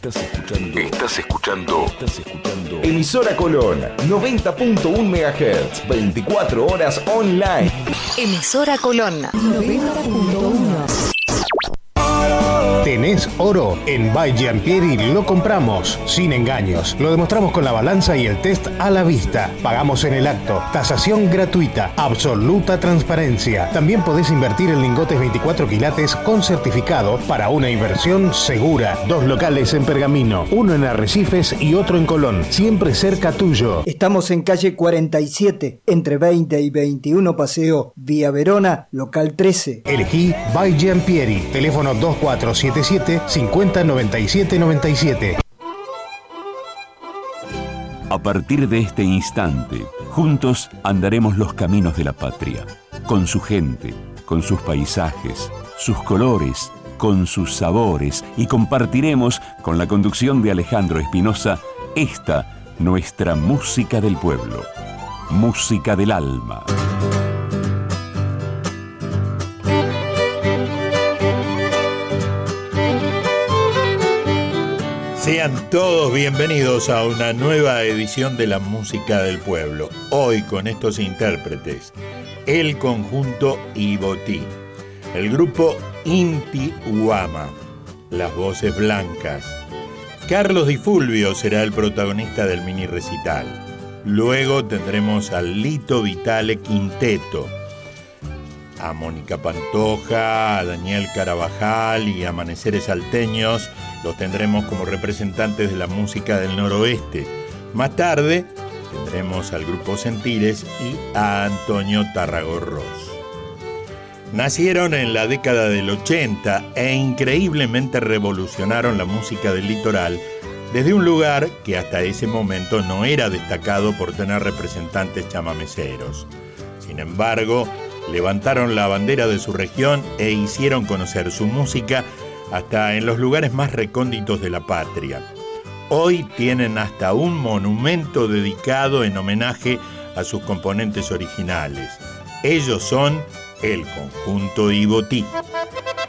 Estás escuchando Emisora Colón, 90.1 MHz, 24 horas online. Emisora Colón, 90.1. ¿Tenés oro? En By Giampieri lo compramos, sin engaños. Lo demostramos con la balanza y el test a la vista. Pagamos en el acto. Tasación gratuita. Absoluta transparencia. También podés invertir en lingotes 24 quilates con certificado para una inversión segura. 2 locales en Pergamino, uno en Arrecifes y otro en Colón. Siempre cerca tuyo. Estamos en calle 47, entre 20 y 21 Paseo, Vía Verona, local 13. Elegí By Giampieri. Teléfono 2477 50 97 97. A partir de este instante, juntos andaremos los caminos de la patria, con su gente, con sus paisajes, sus colores, con sus sabores, y compartiremos, con la conducción de Alejandro Espinosa, esta nuestra música del pueblo, música del alma. Sean todos bienvenidos a una nueva edición de la música del pueblo. Hoy con estos intérpretes: el conjunto Ibotí, el grupo Inti Huama, las voces blancas. Carlos Di Fulvio será el protagonista del mini recital. Luego tendremos al Lito Vitale Quinteto, a Mónica Pantoja, a Daniel Carabajal y a Amaneceres Salteños. Los tendremos como representantes de la música del noroeste. Más tarde tendremos al grupo Sentires y a Antonio Tarragorros. Nacieron en la década del 80 e increíblemente revolucionaron la música del litoral desde un lugar que hasta ese momento no era destacado por tener representantes chamameceros. Sin embargo, levantaron la bandera de su región e hicieron conocer su música hasta en los lugares más recónditos de la patria. Hoy tienen hasta un monumento dedicado en homenaje a sus componentes originales. Ellos son el conjunto Ibotí.